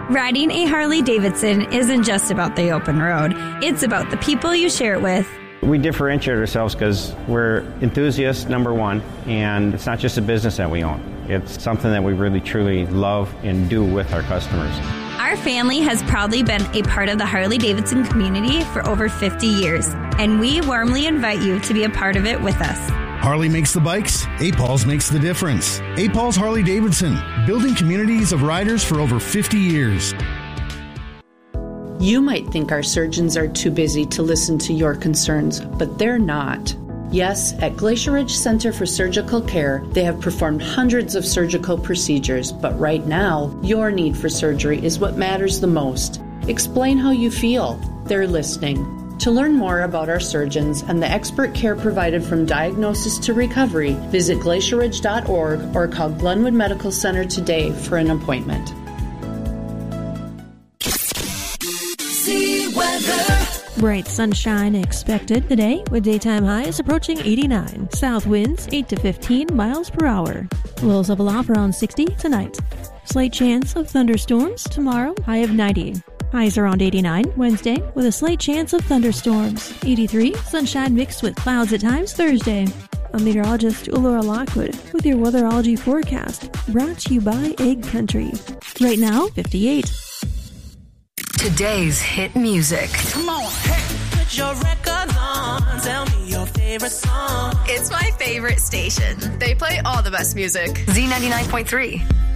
Riding a Harley-Davidson isn't just about the open road. It's about the people you share it with. We differentiate ourselves because we're enthusiasts, number one, and it's not just a business that we own. It's something that we really, truly love and do with our customers. Our family has proudly been a part of the Harley-Davidson community for over 50 years, and we warmly invite you to be a part of it with us. Harley makes the bikes, A-Pauls makes the difference. A-Pauls Harley-Davidson, building communities of riders for over 50 years. You might think our surgeons are too busy to listen to your concerns, but they're not. Yes, at Glacier Ridge Center for Surgical Care, they have performed hundreds of surgical procedures, but right now, your need for surgery is what matters the most. Explain how you feel. They're listening. To learn more about our surgeons and the expert care provided from diagnosis to recovery, visit glacierridge.org or call Glenwood Medical Center today for an appointment. Bright sunshine expected today with daytime highs approaching 89. South winds 8 to 15 miles per hour. Lows level off around 60 tonight. Slight chance of thunderstorms tomorrow, high of 90. Highs around 89 Wednesday with a slight chance of thunderstorms. 83, sunshine mixed with clouds at times Thursday. I'm meteorologist Laura Lockwood with your weatherology forecast, brought to you by Egg Country. Right now, 58. Today's hit music. Come on, hey, put your record on. Tell me your favorite song. It's my favorite station. They play all the best music. Z99.3.